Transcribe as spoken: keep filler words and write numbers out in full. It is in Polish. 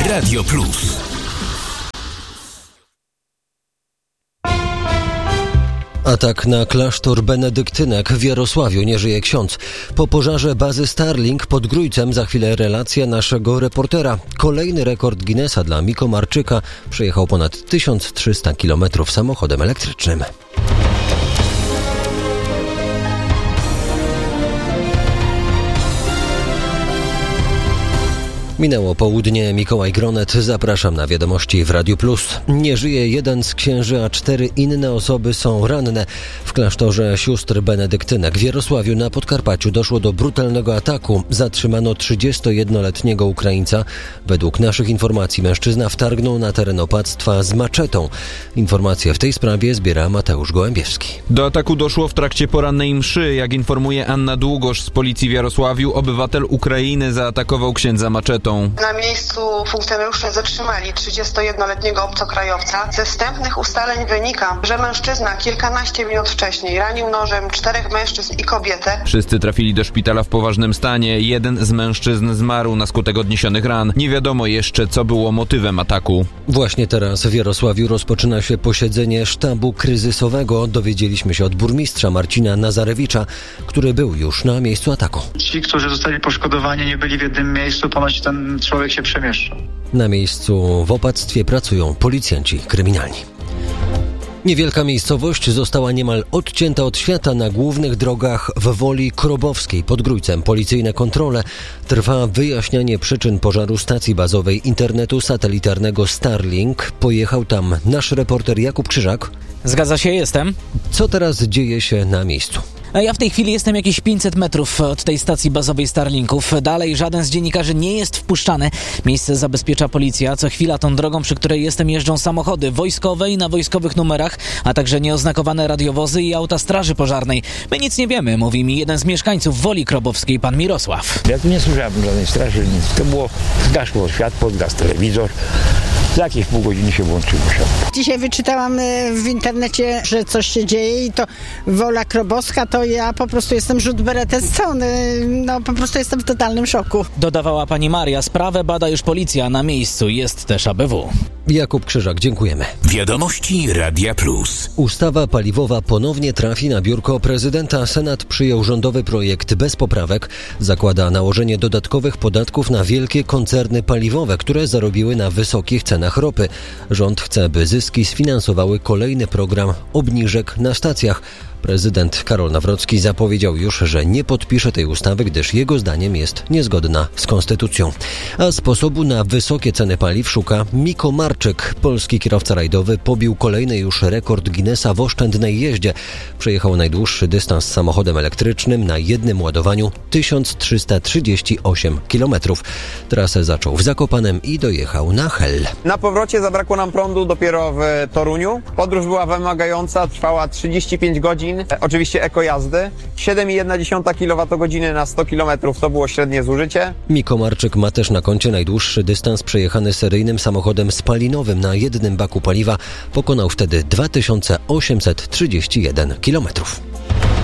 Radio Plus. Atak na klasztor benedyktynek w Jarosławiu. Nie żyje ksiądz. Po pożarze bazy Starlink pod Grójcem za chwilę relacja naszego reportera. Kolejny rekord Guinnessa dla Miko Marczyka. Przejechał ponad tysiąc trzysta kilometrów samochodem elektrycznym. Minęło południe, Mikołaj Gronet, zapraszam na wiadomości w Radiu Plus. Nie żyje jeden z księży, a cztery inne osoby są ranne. W klasztorze sióstr benedyktynek w Jarosławiu na Podkarpaciu doszło do brutalnego ataku. Zatrzymano trzydziestojednoletniego Ukraińca. Według naszych informacji mężczyzna wtargnął na teren opactwa z maczetą. Informacje w tej sprawie zbiera Mateusz Gołębiewski. Do ataku doszło w trakcie porannej mszy. Jak informuje Anna Długosz z policji w Jarosławiu, obywatel Ukrainy zaatakował księdza maczetą. Na miejscu funkcjonariusze zatrzymali trzydziestojednoletniego obcokrajowca. Ze wstępnych ustaleń wynika, że mężczyzna kilkanaście minut wcześniej ranił nożem czterech mężczyzn i kobietę. Wszyscy trafili do szpitala w poważnym stanie. Jeden z mężczyzn zmarł na skutek odniesionych ran. Nie wiadomo jeszcze, co było motywem ataku. Właśnie teraz w Jarosławiu rozpoczyna się posiedzenie sztabu kryzysowego. Dowiedzieliśmy się od burmistrza Marcina Nazarewicza, który był już na miejscu ataku. Ci, którzy zostali poszkodowani, nie byli w jednym miejscu, ponoć ten człowiek się przemieszczał. Na miejscu w opactwie pracują policjanci kryminalni. Niewielka miejscowość została niemal odcięta od świata na głównych drogach w Woli Krobowskiej pod Grójcem. Policyjne kontrole. Trwa wyjaśnianie przyczyn pożaru stacji bazowej internetu satelitarnego Starlink. Pojechał tam nasz reporter Jakub Krzyżak. Zgadza się, jestem. Co teraz dzieje się na miejscu? Ja w tej chwili jestem jakieś pięćset metrów od tej stacji bazowej Starlinków. Dalej żaden z dziennikarzy nie jest wpuszczany. Miejsce zabezpiecza policja. Co chwila tą drogą, przy której jestem, jeżdżą samochody wojskowe i na wojskowych numerach, a także nieoznakowane radiowozy i auta straży pożarnej. My nic nie wiemy, mówi mi jeden z mieszkańców Woli Krobowskiej, pan Mirosław. Ja tu nie słyszałem żadnej straży, nic. To było, zgasło światło, zgasł telewizor. Za jakieś pół godziny się włączyło światło. Dzisiaj wyczytałam w internecie, że coś się dzieje i to Wola Krobowska, to ja po prostu jestem rzut beretem z całą, no po prostu jestem w totalnym szoku. Dodawała pani Maria, sprawę bada już policja, na miejscu jest też A B W. Jakub Krzyżak, dziękujemy. Wiadomości Radia Plus. Ustawa paliwowa ponownie trafi na biurko prezydenta. Senat przyjął rządowy projekt bez poprawek. Zakłada nałożenie dodatkowych podatków na wielkie koncerny paliwowe, które zarobiły na wysokich cenach ropy. Rząd chce, by zyski sfinansowały kolejny program obniżek na stacjach. Prezydent Karol Nawrocki zapowiedział już, że nie podpisze tej ustawy, gdyż jego zdaniem jest niezgodna z konstytucją. A sposobu na wysokie ceny paliw szuka Miko Marczyk. Polski kierowca rajdowy pobił kolejny już rekord Guinnessa w oszczędnej jeździe. Przejechał najdłuższy dystans samochodem elektrycznym na jednym ładowaniu tysiąc trzysta trzydzieści osiem kilometrów. Trasę zaczął w Zakopanem i dojechał na Hel. Na powrocie zabrakło nam prądu dopiero w Toruniu. Podróż była wymagająca, trwała trzydzieści pięć godzin. Oczywiście eko jazdy. siedem przecinek jedna kilowatogodziny na sto kilometrów to było średnie zużycie. Miko Marczyk ma też na koncie najdłuższy dystans przejechany seryjnym samochodem spalinowym na jednym baku paliwa. Pokonał wtedy dwa tysiące osiemset trzydzieści jeden kilometrów.